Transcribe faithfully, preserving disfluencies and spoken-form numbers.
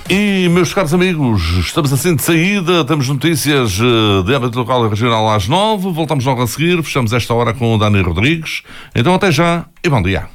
E, meus caros amigos, estamos assim de saída, temos notícias de âmbito local e regional às nove, voltamos logo a seguir, fechamos esta hora com o Dani Rodrigues. Então até já e bom dia.